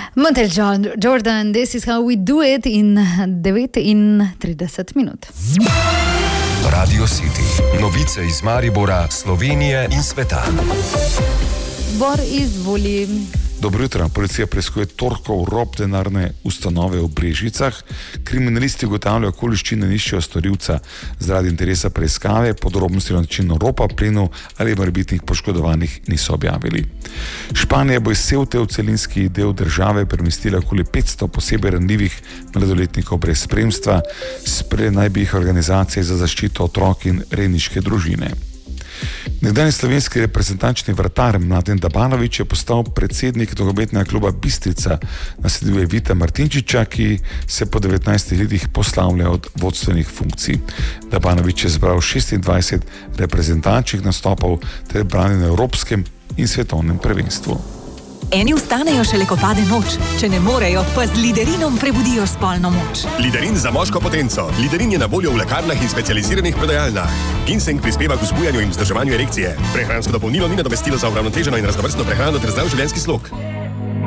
Montel Jordan, this is how we do it in 39 minut. Radio City. Novice iz Maribora, Slovenije in sveta. Bor izvoli. Dobro jutro. Policija preiskuje torkov rop denarne ustanove v Brežicah. Kriminalisti ugotavljajo okoliščine in iščejo storilca. Zaradi interesa preiskave podrobnosti o načinu ropa, plenu ali morebitnih poškodovanih niso objavili. Španija bo iz Cevte v celinski del države premestila okoli 500 posebej ranljivih mladoletnikov brez spremstva. Sprejela naj bi jih organizacije za zaščito otrok in rejniške družine. Nekdanji slovenski reprezentančni vratar Mladen Dabanović je postal predsednik nogometnega kluba Bistrica, nasleduje Vita Martinčiča, ki se po 19 letih poslavlja od vodstvenih funkcij. Dabanović je zbral 26 reprezentančnih nastopov ter branil na evropskem in svetovnem prvenstvu. Eni vstanejo šele, ko pade noč, če ne morejo, pa z Liderinom prebudijo spolno moč. Liderin za moško potenco. Liderin je na voljo v lekarnah in specializiranih prodajalnah. Ginseng prispeva k vzbujanju in vzdrževanju erekcije. Prehransko dopolnilo ni nadomestilo za uravnoteženo in raznovrstno prehrano ter zdrav življenjski slog.